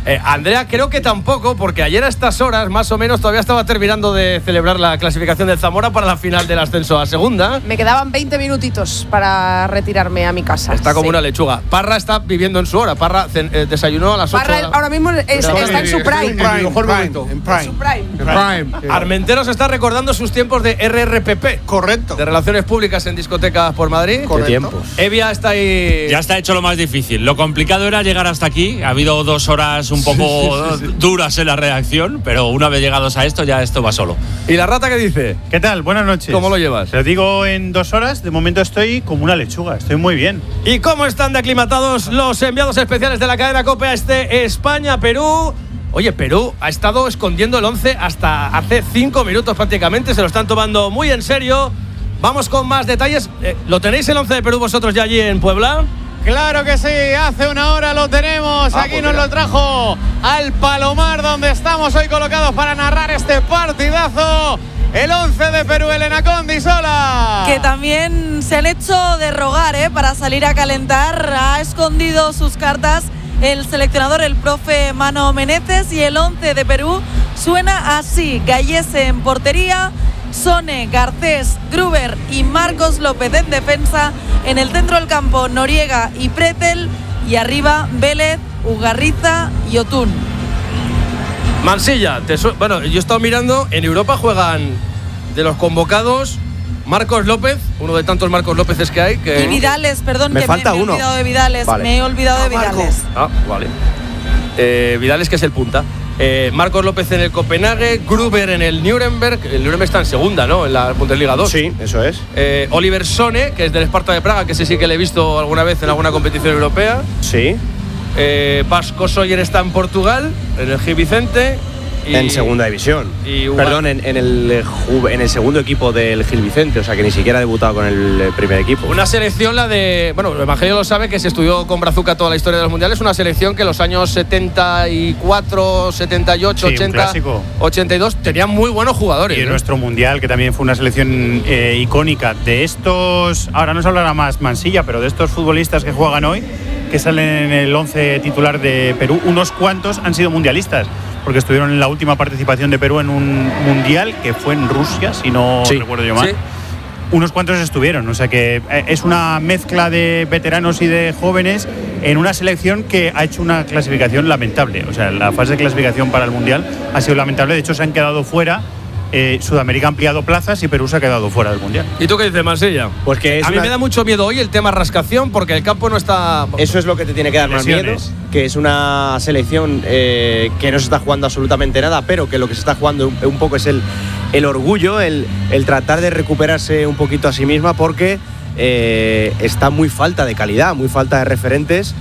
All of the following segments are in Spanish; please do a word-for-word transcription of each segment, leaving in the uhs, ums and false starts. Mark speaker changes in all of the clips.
Speaker 1: Eh, Andrea, creo que tampoco, porque ayer a estas horas, más o menos, todavía estaba terminando de celebrar la clasificación del Zamora para la final del ascenso a segunda.
Speaker 2: Me quedaban veinte minutitos para retirarme a mi casa.
Speaker 1: Está como
Speaker 2: sí.
Speaker 1: una lechuga. Parra está viviendo en su hora. Parra eh, desayunó a las ocho.
Speaker 2: Parra
Speaker 1: la...
Speaker 2: ahora mismo es, está en su prime.
Speaker 3: En prime,
Speaker 1: mejor
Speaker 3: prime,
Speaker 1: momento.
Speaker 3: en prime.
Speaker 2: En su prime.
Speaker 3: En prime.
Speaker 1: Armenteros está recordando sus tiempos de R R P P.
Speaker 3: Correcto.
Speaker 1: De Relaciones Públicas en discotecas por Madrid.
Speaker 3: Correcto.
Speaker 4: ¿Qué tiempos?
Speaker 1: Evia está ahí.
Speaker 5: Ya está hecho lo más difícil. Lo complicado era llegar hasta aquí. Ha habido dos horas un poco sí, sí, sí. duras en la redacción, pero una vez llegados a esto, ya esto va solo.
Speaker 1: ¿Y la rata qué dice?
Speaker 6: ¿Qué tal? Buenas noches.
Speaker 1: ¿Cómo lo llevas?
Speaker 6: Te lo digo en dos horas. De momento estoy como una lechuga. Estoy muy bien.
Speaker 1: ¿Y cómo están de aclimatados los enviados especiales de la cadena COPE a este España-Perú? Oye, Perú ha estado escondiendo el once hasta hace cinco minutos prácticamente. Se lo están tomando muy en serio. Vamos con más detalles. Eh, ¿Lo tenéis el once de Perú vosotros ya allí en Puebla?
Speaker 7: Claro que sí, hace una hora lo tenemos.
Speaker 1: Ah,
Speaker 7: Aquí
Speaker 1: pues
Speaker 7: nos
Speaker 1: mira.
Speaker 7: lo trajo al Palomar, donde estamos hoy colocados para narrar este partidazo. El once de Perú, Elena Condisola.
Speaker 8: Que también se han hecho de rogar ¿eh? para salir a calentar. Ha escondido sus cartas el seleccionador, el profe Mano Meneses, y el once de Perú suena así: Gallese en portería, Sone, Garcés, Gruber y Marcos López en defensa. En el centro del campo, Noriega y Pretel. Y arriba, Vélez, Ugarriza y Otún.
Speaker 1: Mansilla, te su- bueno, yo he estado mirando, en Europa juegan de los convocados Marcos López, uno de tantos Marcos Lópezes que hay. Que...
Speaker 8: Y Vidales, perdón,
Speaker 4: Me
Speaker 8: que
Speaker 4: falta
Speaker 8: me, me he
Speaker 4: uno.
Speaker 8: olvidado de Vidales.
Speaker 4: Vale.
Speaker 8: Me he olvidado de Vidales.
Speaker 1: Ah, vale. Eh, Vidales, que es el punta. Eh, Marcos López en el Copenhague, Gruber en el Nuremberg. El Nuremberg está en segunda, ¿no? En la Bundesliga dos.
Speaker 4: Sí, eso es.
Speaker 1: Eh, Oliver Sone, que es del Sparta de Praga, que ese sí que le he visto alguna vez en alguna competición europea.
Speaker 4: Sí.
Speaker 1: Eh, Vasco Soyer está en Portugal, en el Gil Vicente. Y,
Speaker 4: en segunda división.
Speaker 1: y Uga-
Speaker 4: Perdón, en, en, el, eh, ju- en el segundo equipo del Gil Vicente, o sea que ni siquiera ha debutado con el eh, primer equipo.
Speaker 1: Una selección, la de. Bueno, Evangelio lo sabe, que se estudió con Brazuca toda la historia de los mundiales. Una selección que en los años setenta y cuatro, setenta y ocho,
Speaker 6: Sí, un
Speaker 1: ochenta,
Speaker 6: clásico.
Speaker 1: ochenta y dos tenía muy buenos jugadores.
Speaker 6: Y en
Speaker 1: ¿eh?
Speaker 6: nuestro mundial, que también fue una selección eh, icónica. De estos, ahora nos hablará más Mansilla, pero de estos futbolistas que juegan hoy, que salen en el once titular de Perú, unos cuantos han sido mundialistas, porque estuvieron en la última participación de Perú en un mundial que fue en Rusia, si no
Speaker 4: Sí,
Speaker 6: recuerdo yo mal.
Speaker 1: sí.
Speaker 6: Unos cuantos estuvieron, o sea que eh, es una mezcla de veteranos y de jóvenes en una selección que ha hecho una clasificación lamentable. O sea, la fase de clasificación para el mundial ha sido lamentable. De hecho, se han quedado fuera. Eh, Sudamérica ha ampliado plazas y Perú se ha quedado fuera del mundial.
Speaker 1: ¿Y tú qué dices, Mansilla?
Speaker 4: Pues que es
Speaker 1: A mí
Speaker 4: una-
Speaker 1: me da mucho miedo hoy el tema rascación, porque el campo no está.
Speaker 4: Eso es lo que te tiene que dar más miedo,
Speaker 6: Lesiones.
Speaker 4: que es una selección eh, que no se está jugando absolutamente nada, pero que lo que se está jugando un, un poco es el, el orgullo, el, el tratar de recuperarse un poquito a sí misma, porque eh, está muy falta de calidad, muy falta de referentes,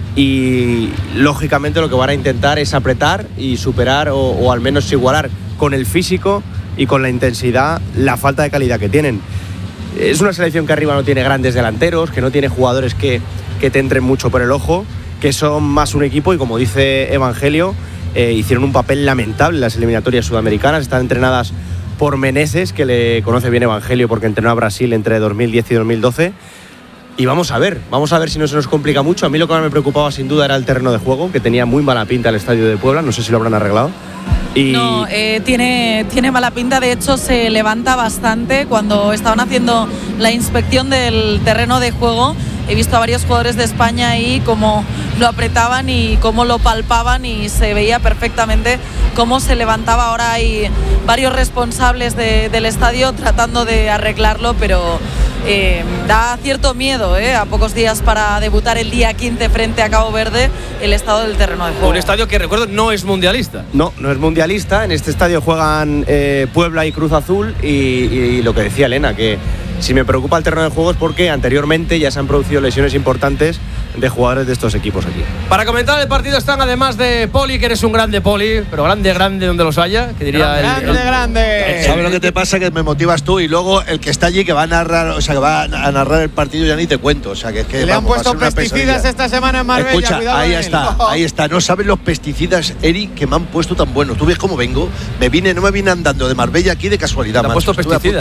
Speaker 4: y lógicamente lo que van a intentar es apretar y superar o, o al menos igualar con el físico y con la intensidad la falta de calidad que tienen. Es una selección que arriba no tiene grandes delanteros, que no tiene jugadores que, que te entren mucho por el ojo, que son más un equipo, y como dice Evangelio, eh, hicieron un papel lamentable en las eliminatorias sudamericanas. Están entrenadas por Meneses, que le conoce bien Evangelio porque entrenó a Brasil entre dos mil diez y dos mil doce. Y vamos a ver, vamos a ver si no se nos complica mucho. A mí lo que más me preocupaba sin duda era el terreno de juego, que tenía muy mala pinta el estadio de Puebla, no sé si lo habrán arreglado. Y
Speaker 8: No, eh, tiene, tiene mala pinta, de hecho se levanta bastante. Cuando estaban haciendo la inspección del terreno de juego, he visto a varios jugadores de España ahí cómo lo apretaban y cómo lo palpaban, y se veía perfectamente cómo se levantaba. Ahora hay varios responsables de, del estadio tratando de arreglarlo, pero eh, da cierto miedo, ¿eh? A pocos días para debutar el día quince frente a Cabo Verde, el estado del terreno de juego.
Speaker 1: Un estadio que, recuerdo, no es mundialista.
Speaker 4: No, no es mundialista. En este estadio juegan eh, Puebla y Cruz Azul, y, y lo que decía Elena, que si me preocupa el terreno de juego es porque anteriormente ya se han producido lesiones importantes de jugadores de estos equipos aquí.
Speaker 1: Para comentar el partido están, además de Poli, que eres un grande Poli, pero grande, grande donde los haya, que diría el-
Speaker 7: Grande,
Speaker 1: el-
Speaker 7: grande.
Speaker 9: ¿Sabes lo que te pasa? Que me motivas tú, y luego el que está allí, que va a narrar, o sea, que va a narrar el partido, ya ni te cuento. O sea, que es que
Speaker 7: Le han
Speaker 9: vamos, va a
Speaker 7: puesto
Speaker 9: ser una
Speaker 7: pesticidas
Speaker 9: pesadilla.
Speaker 7: esta semana en Marbella.
Speaker 9: Escucha,
Speaker 7: cuidado
Speaker 9: ahí
Speaker 7: con él.
Speaker 9: está, ahí está. No sabes los pesticidas, Eric, que me han puesto tan buenos. Tú ves cómo vengo. Me vine, no me vine andando de Marbella aquí de casualidad.
Speaker 1: ¿Te han
Speaker 9: macho.
Speaker 1: puesto
Speaker 9: Estuve a punto.
Speaker 1: pesticidas?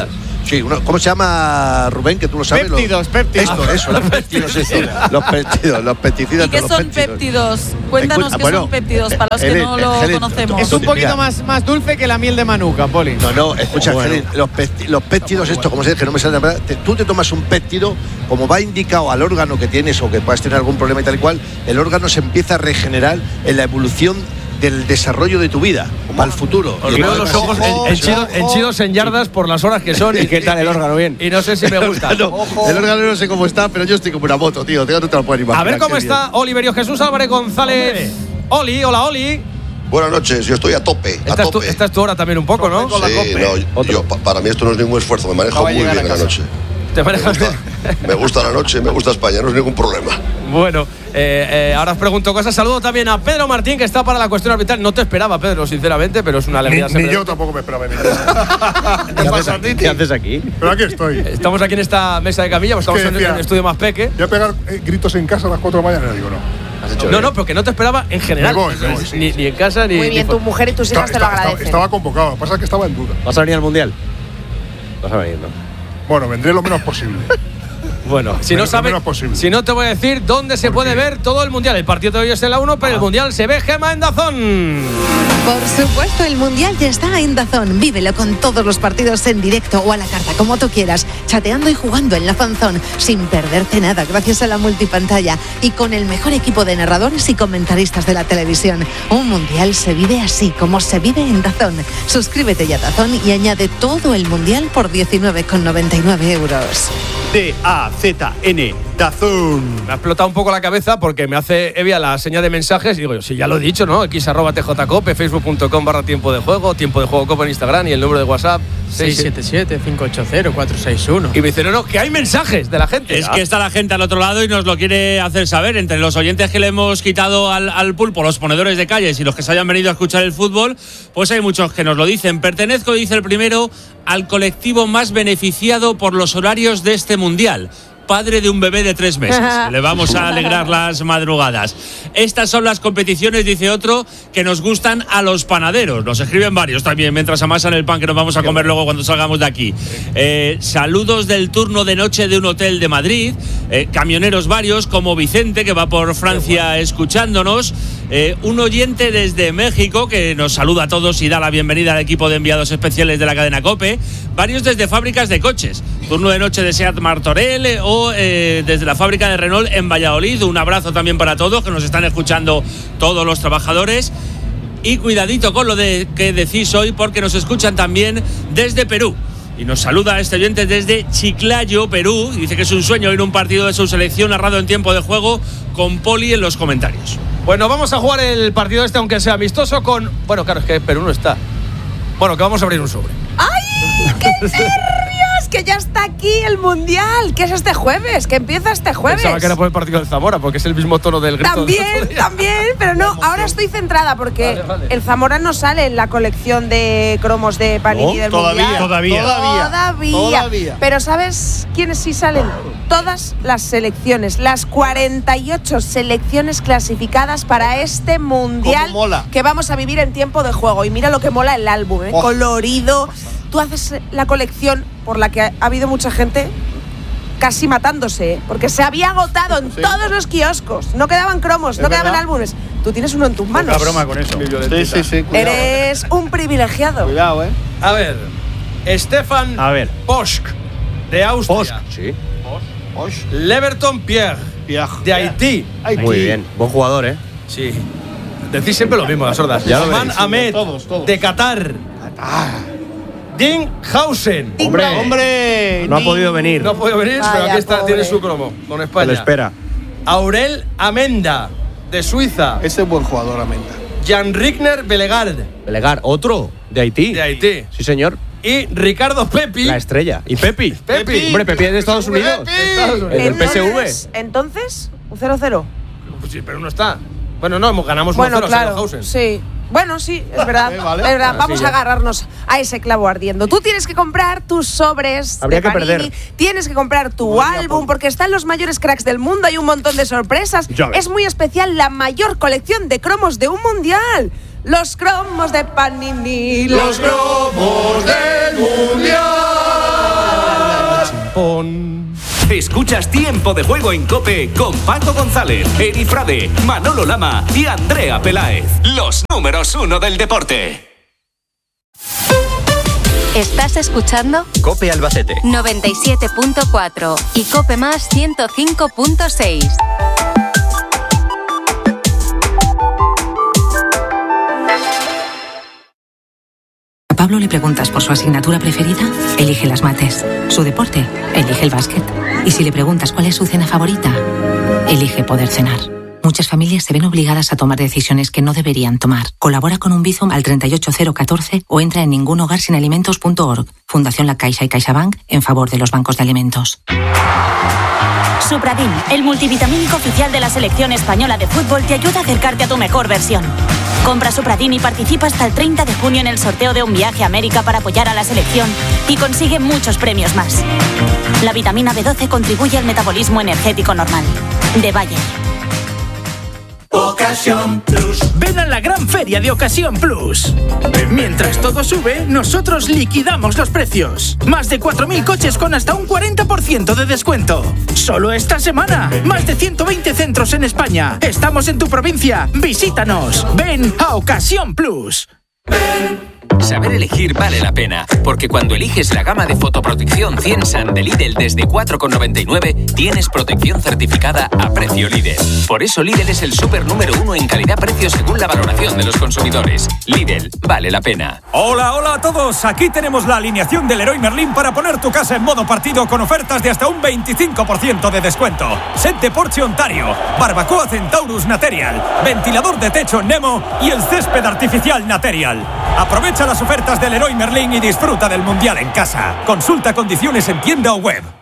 Speaker 9: Sí, uno, ¿cómo se llama, Rubén? Que tú lo sabes.
Speaker 7: Péptidos,
Speaker 9: los,
Speaker 7: péptidos.
Speaker 9: Esto, eso, los péptidos, eso. Los péptidos, los pesticidas.
Speaker 8: ¿Y qué
Speaker 9: los
Speaker 8: son
Speaker 9: péptidos.
Speaker 8: péptidos? Cuéntanos
Speaker 9: Escucha,
Speaker 8: qué
Speaker 9: bueno,
Speaker 8: son péptidos para los
Speaker 9: el-
Speaker 8: que no
Speaker 9: el-
Speaker 8: lo
Speaker 9: el-
Speaker 8: conocemos.
Speaker 7: Es un
Speaker 9: Mira.
Speaker 7: poquito más, más dulce que la miel de manuka, Poli.
Speaker 9: No, no, escucha,
Speaker 4: Bueno.
Speaker 9: Helen, los, pesti- los péptidos, esto, como se dice, que no me sale la verdad, te- tú te tomas un péptido, como va indicado al órgano que tienes o que puedas tener algún problema y tal y cual, el órgano se empieza a regenerar en la evolución del desarrollo de tu vida, para el futuro.
Speaker 1: Os
Speaker 9: Y
Speaker 1: veo
Speaker 9: entonces,
Speaker 1: los ojos
Speaker 9: ojo,
Speaker 1: henchidos, henchidos en yardas por las horas que son.
Speaker 4: ¿Y qué tal el órgano? Bien.
Speaker 1: Y no sé si me gusta.
Speaker 9: No, el órgano no sé cómo está, pero yo estoy como una moto, tío. No te lo puedes imaginar.
Speaker 1: A ver cómo
Speaker 9: qué
Speaker 1: está Oliverio Jesús Álvarez González. Oli, hola Oli.
Speaker 3: Buenas noches, yo estoy a tope, a
Speaker 1: Esta es, tu,
Speaker 3: tope.
Speaker 1: esta es tu hora también un poco, ¿no?
Speaker 3: Sí, no, yo, pa- para mí esto no es ningún esfuerzo, me manejo
Speaker 7: Acaba de
Speaker 3: muy
Speaker 7: llegar
Speaker 3: bien
Speaker 7: a
Speaker 3: en la
Speaker 7: casa.
Speaker 3: noche.
Speaker 1: Te
Speaker 3: Me
Speaker 1: manejas
Speaker 3: gusta, me gusta la noche, me gusta España, no es ningún problema.
Speaker 1: Bueno, eh, eh, ahora os pregunto cosas. Saludo también a Pedro Martín, que está para la cuestión arbitral. No te esperaba, Pedro, sinceramente, pero es una
Speaker 10: Ni,
Speaker 1: alegría.
Speaker 10: ni
Speaker 1: siempre.
Speaker 10: yo tampoco me esperaba venir.
Speaker 4: ¿Qué haces, ¿Qué haces aquí?
Speaker 10: Pero aquí estoy.
Speaker 1: Estamos aquí en esta mesa de camilla, pues estamos
Speaker 10: que
Speaker 1: en
Speaker 10: decía-
Speaker 1: el estudio más peque.
Speaker 10: Voy a pegar eh, gritos en casa a las cuatro de la mañana. Digo, no.
Speaker 1: No, no, pero que no te esperaba en general.
Speaker 10: Me voy, me voy, sí,
Speaker 1: ni,
Speaker 10: sí.
Speaker 1: ni en casa ni.
Speaker 2: Muy bien,
Speaker 1: ni
Speaker 2: tu mujer y tus
Speaker 10: Está-
Speaker 2: hijas te lo
Speaker 10: está- está-
Speaker 2: agradecen.
Speaker 10: estaba convocado. Lo que pasa es que estaba en duda.
Speaker 4: ¿Vas a venir al mundial? Vas a venir, ¿no?
Speaker 10: Bueno, vendré lo menos posible.
Speaker 1: Bueno, si no
Speaker 10: Menos-
Speaker 1: sabes,
Speaker 10: menos posible.
Speaker 1: si no te voy a decir dónde se puede ver todo el mundial. El partido de hoy es en la uno, pero el mundial se ve Gema en Dazón.
Speaker 11: Por supuesto, el Mundial ya está en Dazón. Vívelo con todos los partidos en directo o a la carta, como tú quieras, chateando y jugando en la fanzón, sin perderte nada, gracias a la multipantalla y con el mejor equipo de narradores y comentaristas de la televisión. Un Mundial se vive así, como se vive en Dazón. Suscríbete ya a Dazón y añade todo el Mundial por diecinueve con noventa y nueve euros.
Speaker 6: D A Z N, Dazón.
Speaker 1: Me ha explotado un poco la cabeza porque me hace Evia la señal de mensajes y digo, si ya lo he dicho, ¿no? X arroba tjcope, facebook.com barra tiempo de juego, tiempo de juego cope en Instagram y el número de WhatsApp
Speaker 12: seis siete siete, cinco ocho cero, cuatro seis uno.
Speaker 1: Y me dice, no, no, que hay mensajes de la gente.
Speaker 5: Es que está la gente al otro lado y nos lo quiere hacer saber. Entre los oyentes que le hemos quitado al, al pulpo, los ponedores de calles y los que se hayan venido a escuchar el fútbol, pues hay muchos que nos lo dicen. Pertenezco, dice el primero, al colectivo más beneficiado por los horarios de este mundial. Padre de un bebé de tres meses. Le vamos a alegrar las madrugadas. Estas son las competiciones, dice otro, que nos gustan a los panaderos. Nos escriben varios también mientras amasan el pan que nos vamos a comer luego cuando salgamos de aquí. Eh, saludos del turno de noche de un hotel de Madrid. Eh, camioneros varios, como Vicente, que va por Francia escuchándonos. Eh, un oyente desde México que nos saluda a todos y da la bienvenida al equipo de enviados especiales de la cadena COPE. Varios desde fábricas de coches. Turno de noche de Seat Martorell eh, o eh, desde la fábrica de Renault en Valladolid. Un abrazo también para todos que nos están escuchando, todos los trabajadores. Y cuidadito con lo de que decís hoy, porque nos escuchan también desde Perú. Y nos saluda este oyente desde Chiclayo, Perú. Y dice que es un sueño ir a un partido de su selección narrado en tiempo de juego, con Poli en los comentarios.
Speaker 1: Bueno, vamos a jugar el partido este, aunque sea amistoso, con. Bueno, claro, es que Perú no está. Bueno, que vamos a abrir un sobre.
Speaker 2: ¡Ay, qué nervios! Que ya está aquí el Mundial, que es este jueves, que empieza este jueves.
Speaker 1: Pensaba que era por el partido de Zamora, porque es el mismo tono del grito.
Speaker 2: También, también, pero no, ahora estoy centrada porque
Speaker 1: Vale, vale.
Speaker 2: el Zamora no sale en la colección de cromos de Panini
Speaker 9: No,
Speaker 2: del
Speaker 9: todavía,
Speaker 2: Mundial.
Speaker 6: todavía.
Speaker 2: Todavía.
Speaker 9: Todavía.
Speaker 2: Pero ¿sabes quiénes sí salen? Todas las selecciones, las cuarenta y ocho selecciones clasificadas para este Mundial
Speaker 9: ¿Cómo mola?
Speaker 2: que vamos a vivir en tiempo de juego. Y mira lo que mola el álbum, ¿eh?
Speaker 9: Oh.
Speaker 2: Colorido. Tú haces la colección por la que ha habido mucha gente casi matándose, ¿eh? Porque se había agotado en todos los kioscos. No quedaban cromos, no quedaban álbumes. Tú tienes uno en tus manos.
Speaker 6: Poca broma con eso.
Speaker 9: Sí, sí, sí. Cuidado.
Speaker 2: Eres un privilegiado.
Speaker 9: Cuidado, eh.
Speaker 1: A ver, Stefan
Speaker 6: A ver.
Speaker 1: Posch, de Austria.
Speaker 4: Post, sí.
Speaker 1: Leverton Pierre, de Haití.
Speaker 4: Muy bien. Buen jugador, ¿eh?
Speaker 1: Sí. Decís siempre lo mismo, las sordas.
Speaker 4: Ya lo
Speaker 1: Osman
Speaker 4: veréis.
Speaker 1: Ahmed,
Speaker 9: Todos, todos.
Speaker 1: de Qatar. Ding Hausen.
Speaker 4: Hombre,
Speaker 9: Hombre,
Speaker 4: no ha podido venir.
Speaker 1: No ha podido venir, pero
Speaker 2: Vaya,
Speaker 1: aquí está,
Speaker 2: pobre.
Speaker 1: tiene su cromo con
Speaker 4: Se
Speaker 1: España.
Speaker 4: lo espera.
Speaker 1: Aurel Amenda, de Suiza.
Speaker 9: ese es buen jugador, Amenda.
Speaker 1: Jan Rigner Belegard,
Speaker 4: Belegar, otro de Haití.
Speaker 1: de Haití.
Speaker 4: Sí, señor.
Speaker 1: Y Ricardo Pepi.
Speaker 4: La estrella. ¿Y Pepi?
Speaker 1: Pepi.
Speaker 4: Hombre, Pepi es de Estados Unidos.
Speaker 1: Estados Unidos.
Speaker 4: El del P S V.
Speaker 2: Entonces, entonces, un cero cero.
Speaker 1: Pues sí, pero no está. Bueno, no, hemos- ganamos uno
Speaker 2: Bueno,
Speaker 1: cero a
Speaker 2: claro.
Speaker 1: Sandhausen.
Speaker 2: Sí. Bueno, sí, es verdad.
Speaker 9: Eh, vale.
Speaker 2: Es verdad.
Speaker 1: Así
Speaker 2: Vamos
Speaker 1: ya.
Speaker 2: a agarrarnos a ese clavo ardiendo. Tú tienes que comprar tus sobres.
Speaker 4: Habría
Speaker 2: de
Speaker 4: que
Speaker 2: Panini,
Speaker 4: perder.
Speaker 2: Tienes que comprar tu álbum porque están los mayores cracks del mundo. Hay un montón de sorpresas.
Speaker 4: Ya ves.
Speaker 2: Es muy especial la mayor colección de cromos de un mundial. Los cromos de Panini. Los cromos del mundial.
Speaker 1: Japón.
Speaker 13: Escuchas Tiempo de Juego en COPE con Paco González, Eri Frade, Manolo Lama y Andrea Peláez. Los números uno del deporte.
Speaker 14: ¿Estás escuchando?
Speaker 15: COPE Albacete
Speaker 14: noventa y siete punto cuatro y COPE Más ciento cinco punto seis.
Speaker 16: A Pablo le preguntas por su asignatura preferida, elige las mates. Su deporte, elige el básquet. Y si le preguntas cuál es su cena favorita, elige poder cenar. Muchas familias se ven obligadas a tomar decisiones que no deberían tomar. Colabora con un Bizum al treinta y ocho cero catorce o entra en ningunhogarsinalimentos punto org. Fundación La Caixa y CaixaBank en favor de los bancos de alimentos.
Speaker 17: Supradin, el multivitamínico oficial de la selección española de fútbol, te ayuda a acercarte a tu mejor versión. Compra Supradin y participa hasta el treinta de junio en el sorteo de un viaje a América para apoyar a la selección y consigue muchos premios más. La vitamina B doce contribuye al metabolismo energético normal. De Bayer.
Speaker 18: Ocasión Plus. Ven a la gran feria de Ocasión Plus. Mientras todo sube, nosotros liquidamos los precios. Más de cuatro mil coches con hasta un cuarenta por ciento de descuento. Solo esta semana. Más de ciento veinte centros en España. Estamos en tu provincia. Visítanos. Ven a Ocasión Plus.
Speaker 19: Saber elegir vale la pena, porque cuando eliges la gama de fotoprotección cien Sun de Lidl desde cuatro con noventa y nueve, tienes protección certificada a precio Lidl. Por eso Lidl es el súper número uno en calidad-precio según la valoración de los consumidores. Lidl, vale la pena.
Speaker 20: Hola, hola a todos. Aquí tenemos la alineación del Leroy Merlin para poner tu casa en modo partido con ofertas de hasta un veinticinco por ciento de descuento. Set de Porsche Ontario, barbacoa Centaurus Material, ventilador de techo Nemo y el césped artificial Material. Aprovecha las ofertas del Leroy Merlin y disfruta del Mundial en casa. Consulta condiciones en tienda o web.